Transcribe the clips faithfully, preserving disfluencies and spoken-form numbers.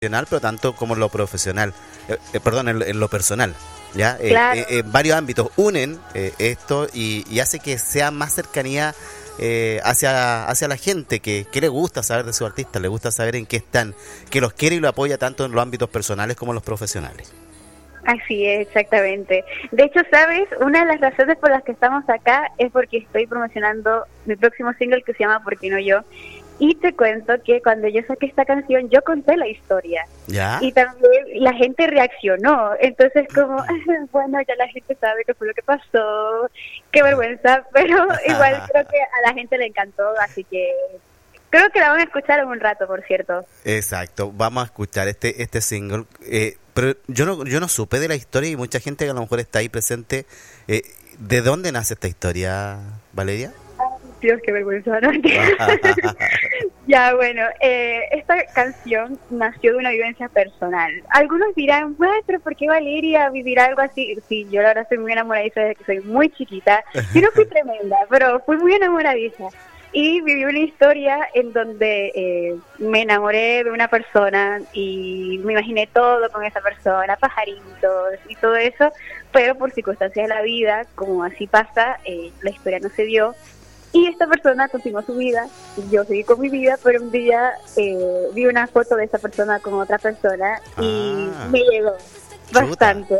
profesional, pero tanto como en lo profesional, eh, eh, perdón, en, en lo personal, ¿ya? Eh, Claro. eh, eh, varios ámbitos unen eh, esto y, y hace que sea más cercanía eh, hacia, hacia la gente que, que le gusta saber de sus artistas, le gusta saber en qué están, que los quiere y lo apoya tanto en los ámbitos personales como en los profesionales. Así es, exactamente. De hecho, ¿sabes? Una de las razones por las que estamos acá es porque estoy promocionando mi próximo single que se llama ¿Por qué no yo? Y te cuento que cuando yo saqué esta canción, yo conté la historia. ¿Ya? Y también la gente reaccionó. Entonces, como, bueno, ya la gente sabe qué fue lo que pasó. Qué vergüenza. Pero igual creo que a la gente le encantó, así que creo que la van a escuchar en un rato, por cierto. Exacto, vamos a escuchar este este single. Eh, pero yo no yo no supe de la historia y mucha gente que a lo mejor está ahí presente. Eh, ¿De dónde nace esta historia, Valeria? Dios, qué vergüenza, ¿no? Ya, bueno, eh, esta canción nació de una vivencia personal. Algunos dirán, bueno, pero ¿por qué Valeria vivir algo así? Sí, yo la verdad soy muy enamoradiza desde que soy muy chiquita. Yo no fui tremenda, pero fui muy enamoradiza. Y viví una historia en donde eh, me enamoré de una persona y me imaginé todo con esa persona, pajaritos y todo eso, pero por circunstancias de la vida, como así pasa, eh, la historia no se dio. Y esta persona continuó su vida, yo seguí con mi vida, pero un día eh, vi una foto de esa persona con otra persona y Ah, me llegó chuta. bastante.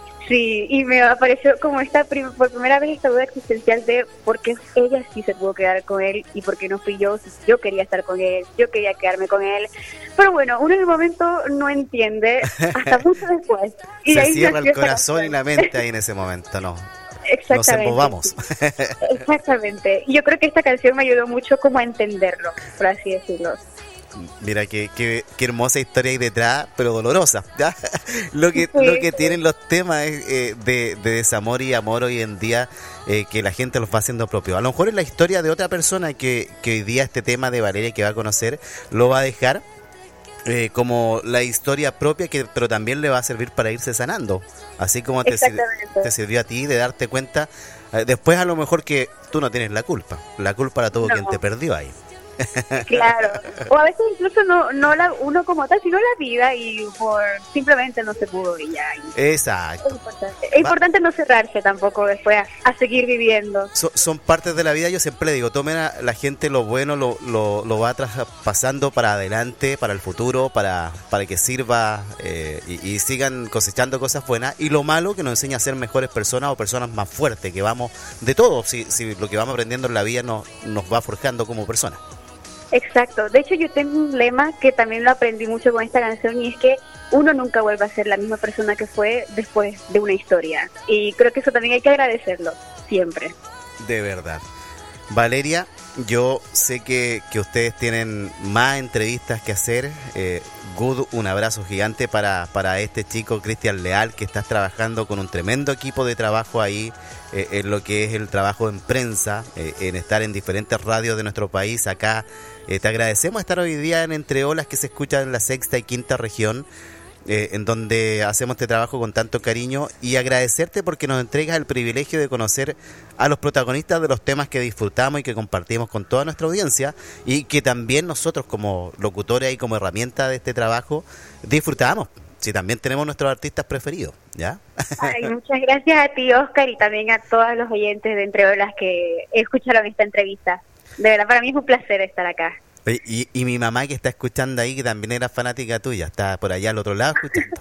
Sí, y me apareció como esta prim- por primera vez esta duda existencial de por qué ella sí se pudo quedar con él y por qué no fui yo, si yo quería estar con él, yo quería quedarme con él. Pero bueno, uno en el momento no entiende hasta mucho después. Y Se ahí cierra nació el esta corazón y canción. la mente ahí en ese momento, no. Nos Exactamente. embobamos. Sí. Exactamente. Y yo creo que esta canción me ayudó mucho como a entenderlo, por así decirlo. Mira qué, qué, qué hermosa historia hay detrás, pero dolorosa, ¿ya? Lo que, Sí. lo que tienen los temas eh, de, de desamor y amor hoy en día, eh, que la gente los va haciendo propio. A lo mejor es la historia de otra persona que, que hoy día este tema de Valeria que va a conocer lo va a dejar eh, como la historia propia, que pero también le va a servir para irse sanando. Así como te, sir- Exactamente. te sirvió a ti de darte cuenta, eh, después a lo mejor que tú no tienes la culpa. La culpa la tuvo No. quien te perdió ahí. Claro, o a veces incluso no no la uno como tal, sino la vida y por simplemente no se pudo y ya. Y Exacto. es importante. Es importante no cerrarse tampoco después a, a seguir viviendo. So- son partes de la vida. Yo siempre le digo, tomen a la gente lo bueno, lo, lo, lo va traspasando para adelante, para el futuro, para, para que sirva eh, y, y sigan cosechando cosas buenas, y lo malo que nos enseña a ser mejores personas o personas más fuertes, que vamos de todo, si, si lo que vamos aprendiendo en la vida nos, nos va forjando como personas. Exacto. De hecho, yo tengo un lema que también lo aprendí mucho con esta canción y es que uno nunca vuelve a ser la misma persona que fue después de una historia. Y creo que eso también hay que agradecerlo, siempre. De verdad. Valeria, yo sé que, que ustedes tienen más entrevistas que hacer. Eh, Good, un abrazo gigante para, para este chico Cristian Leal, que estás trabajando con un tremendo equipo de trabajo ahí, eh, en lo que es el trabajo en prensa, eh, en estar en diferentes radios de nuestro país. Acá eh, te agradecemos estar hoy día en Entre Olas, que se escucha en la sexta y quinta región. Eh, en donde hacemos este trabajo con tanto cariño, y agradecerte porque nos entregas el privilegio de conocer a los protagonistas de los temas que disfrutamos y que compartimos con toda nuestra audiencia, y que también nosotros como locutores y como herramienta de este trabajo disfrutamos. Si también tenemos nuestros artistas preferidos, ¿ya? Ay, muchas gracias a ti, Oscar, y también a todos los oyentes de Entre Olas que escucharon esta entrevista. De verdad, para mí es un placer estar acá. Oye, Y, y mi mamá que está escuchando ahí, que también era fanática tuya, está por allá al otro lado escuchando.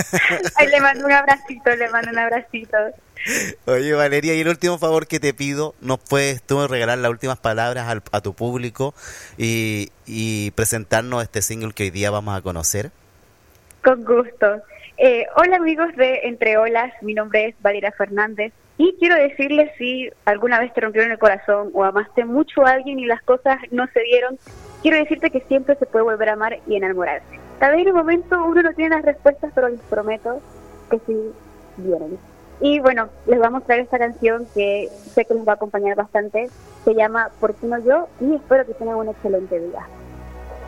Ay, le mando un abracito, le mando un abracito. Oye, Valeria, y el último favor que te pido, ¿nos puedes tú regalar las últimas palabras al, a tu público y, y presentarnos este single que hoy día vamos a conocer? Con gusto. Eh, hola amigos de Entre Olas, mi nombre es Valeria Fernández y quiero decirles, si alguna vez te rompieron el corazón o amaste mucho a alguien y las cosas no se dieron, quiero decirte que siempre se puede volver a amar y enamorarse. Tal vez en el momento uno no tiene las respuestas, pero les prometo que sí vienen. Y bueno, les voy a mostrar esta canción que sé que les va a acompañar bastante. Se llama ¿Por qué no yo? Y espero que tengan un excelente día.